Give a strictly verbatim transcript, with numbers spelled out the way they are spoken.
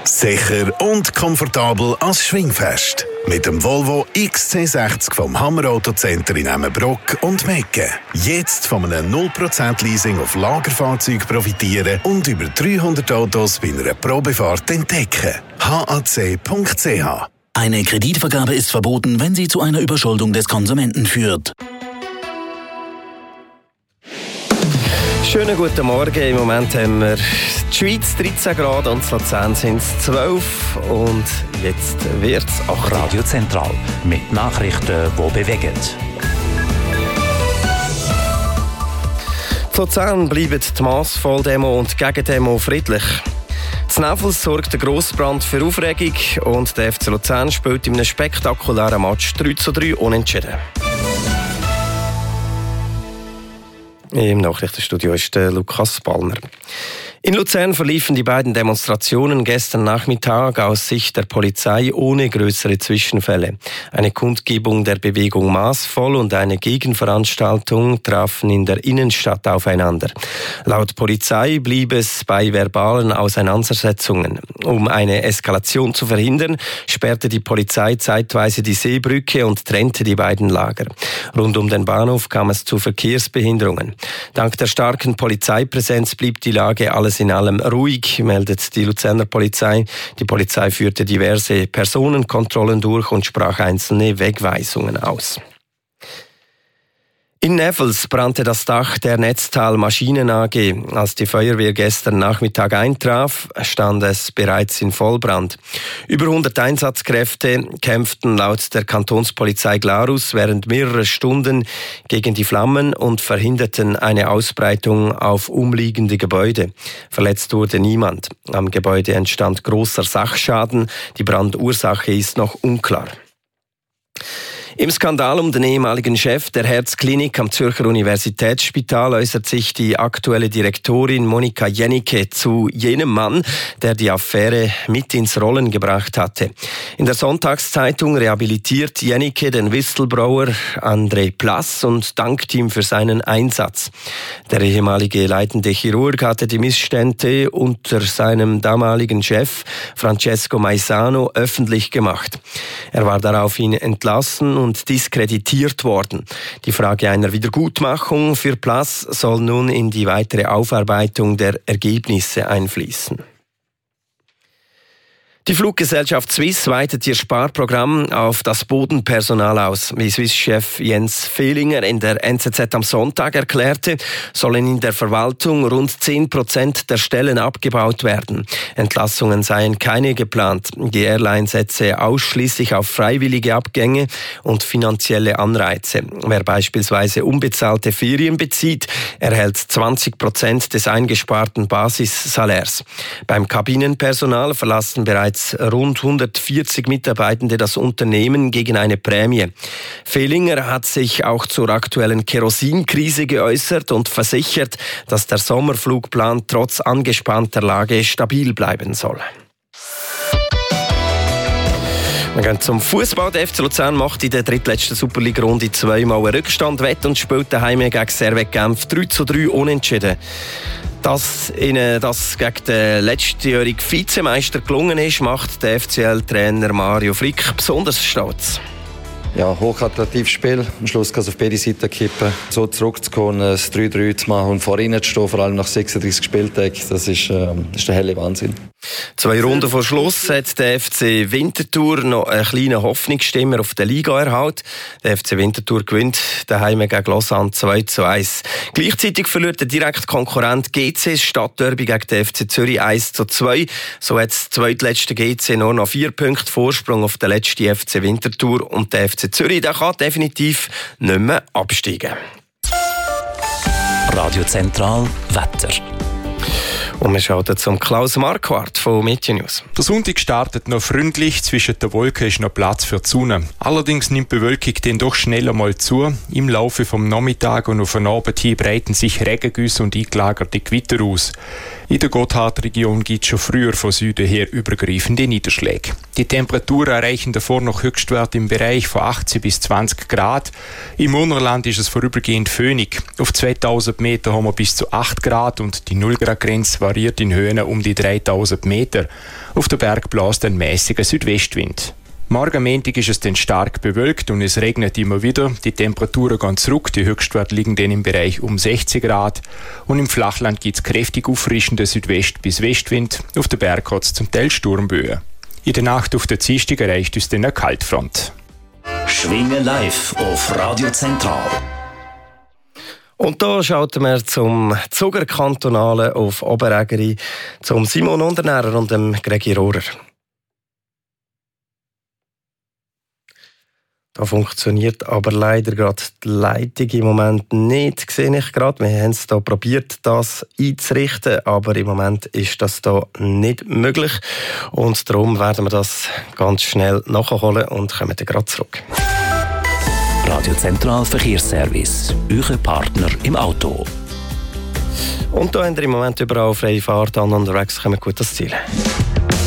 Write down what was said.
Sicher und komfortabel als Schwingfest. Mit dem Volvo X C sechzig vom Hammer Auto Center in Emmenbrock und Mecken. Jetzt von einem null Prozent Leasing auf Lagerfahrzeuge profitieren und über dreihundert Autos bei einer Probefahrt entdecken. h a c punkt c h. Eine Kreditvergabe ist verboten, wenn sie zu einer Überschuldung des Konsumenten führt. Schönen guten Morgen. Im Moment haben wir die Schweiz dreizehn Grad und in Luzern sind es zwölf. Und jetzt wird es auch Radio Zentral mit Nachrichten, die bewegen. In Luzern bleiben die Massvolldemo und Gegendemo friedlich. In Neffels sorgt der Grossbrand für Aufregung und der F C Luzern spielt in einem spektakulären Match drei zu drei unentschieden. Im Nachrichtenstudio ist der Lukas Ballner. In Luzern verliefen die beiden Demonstrationen gestern Nachmittag aus Sicht der Polizei ohne größere Zwischenfälle. Eine Kundgebung der Bewegung Maßvoll und eine Gegenveranstaltung trafen in der Innenstadt aufeinander. Laut Polizei blieb es bei verbalen Auseinandersetzungen. Um eine Eskalation zu verhindern, sperrte die Polizei zeitweise die Seebrücke und trennte die beiden Lager. Rund um den Bahnhof kam es zu Verkehrsbehinderungen. Dank der starken Polizeipräsenz blieb die Lage alles in allem ruhig, meldet die Luzerner Polizei. Die Polizei führte diverse Personenkontrollen durch und sprach einzelne Wegweisungen aus. In Neffels brannte das Dach der Netztal Maschinen A G. Als die Feuerwehr gestern Nachmittag eintraf, stand es bereits in Vollbrand. Über hundert Einsatzkräfte kämpften laut der Kantonspolizei Glarus während mehrerer Stunden gegen die Flammen und verhinderten eine Ausbreitung auf umliegende Gebäude. Verletzt wurde niemand. Am Gebäude entstand großer Sachschaden. Die Brandursache ist noch unklar. Im Skandal um den ehemaligen Chef der Herzklinik am Zürcher Universitätsspital äußert sich die aktuelle Direktorin Monika Jennecke zu jenem Mann, der die Affäre mit ins Rollen gebracht hatte. In der Sonntagszeitung rehabilitiert Jennecke den Whistleblower André Plass und dankt ihm für seinen Einsatz. Der ehemalige leitende Chirurg hatte die Missstände unter seinem damaligen Chef Francesco Maisano öffentlich gemacht. Er war daraufhin entlassen und und diskreditiert worden. Die Frage einer Wiedergutmachung für Plass soll nun in die weitere Aufarbeitung der Ergebnisse einfließen. Die Fluggesellschaft Swiss weitet ihr Sparprogramm auf das Bodenpersonal aus. Wie Swiss-Chef Jens Fehlinger in der N Z Z am Sonntag erklärte, sollen in der Verwaltung rund zehn Prozent der Stellen abgebaut werden. Entlassungen seien keine geplant. Die Airline setze ausschließlich auf freiwillige Abgänge und finanzielle Anreize. Wer beispielsweise unbezahlte Ferien bezieht, erhält zwanzig Prozent des eingesparten Basissalärs. Beim Kabinenpersonal verlassen bereits rund hundertvierzig Mitarbeitende das Unternehmen gegen eine Prämie. Fehlinger hat sich auch zur aktuellen Kerosinkrise geäußert und versichert, dass der Sommerflugplan trotz angespannter Lage stabil bleiben soll. Wir gehen zum Fußball. Der F C Luzern macht in der drittletzten Superliga-Runde zweimal einen Rückstand wett und spielt daheim gegen Servette Genf drei zu drei unentschieden. Dass ihnen das gegen den letztjährigen Vizemeister gelungen ist, macht der F C L-Trainer Mario Frick besonders stolz. Ja, hochattraktives Spiel. Am Schluss kann es auf beide Seiten kippen. So zurückzukommen, das drei drei zu machen und vor ihnen zu stehen, vor allem nach sechsunddreißig Spieltagen, das ist, äh, das ist der helle Wahnsinn. Zwei Runden vor Schluss hat der F C Winterthur noch einen kleinen Hoffnungsstimmer auf den Ligaerhalt. Der F C Winterthur gewinnt daheim gegen Lausanne zwei zu eins. Gleichzeitig verliert der direkte Konkurrent G C das Stadtderby gegen den F C Zürich eins zu zwei. So hat das zweitletzte G C nur noch vier Punkte Vorsprung auf den letzten F C Winterthur und der F C Zürich, der kann definitiv nicht mehr absteigen. Radio Zentral Wetter. Und wir schauen zum Klaus Marquardt von Media News. Der Sonntag startet noch freundlich, zwischen den Wolken ist noch Platz für die Sonne. Allerdings nimmt die Bewölkung dann doch schneller mal zu. Im Laufe vom Nachmittag und auf den Abend hin breiten sich Regengüsse und eingelagerte Gewitter aus. In der Gotthardregion gibt es schon früher von Süden her übergreifende Niederschläge. Die Temperaturen erreichen davor noch Höchstwerte im Bereich von achtzehn bis zwanzig Grad. Im Urnerland ist es vorübergehend föhnig. Auf zweitausend Meter haben wir bis zu acht Grad und die null Grad Grenze variiert in Höhen um die dreitausend Meter. Auf den Berg bläst ein mäßiger Südwestwind. Morgen Montag ist es dann stark bewölkt und es regnet immer wieder. Die Temperaturen gehen zurück, die Höchstwerte liegen dann im Bereich um sechzig Grad. Und im Flachland gibt es kräftig auffrischende Südwest- bis Westwind. Auf den Berg hat es zum Teil Sturmböen. In der Nacht auf der Dienstag erreicht uns dann eine Kaltfront. Schwingen live auf Radio Zentral. Und da schauen wir zum Zugerkantonalen auf Oberägeri, zum Simon Unternährer und dem Gregi Rohrer. Da funktioniert aber leider gerade die Leitung im Moment nicht, sehe ich gerade. Wir haben es da probiert, das einzurichten, aber im Moment ist das da nicht möglich. Und darum werden wir das ganz schnell nachholen und kommen dann gerade zurück. Radio Zentral Verkehrsservice, euer Partner im Auto. Und da haben wir im Moment überall freie Fahrt an unterwegs, kommen gut ans Ziel.